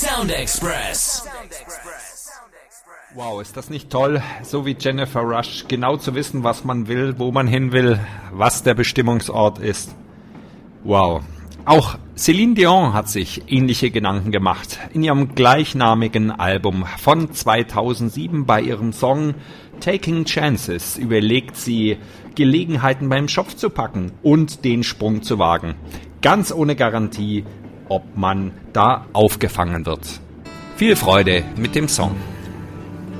Sound Express. Wow, ist das nicht toll, so wie Jennifer Rush, genau zu wissen, was man will, wo man hin will, was der Bestimmungsort ist. Wow. Auch Celine Dion hat sich ähnliche Gedanken gemacht. In ihrem gleichnamigen Album von 2007 bei ihrem Song Taking Chances überlegt sie, Gelegenheiten beim Schopf zu packen und den Sprung zu wagen. Ganz ohne Garantie, ob man da aufgefangen wird. Viel Freude mit dem Song.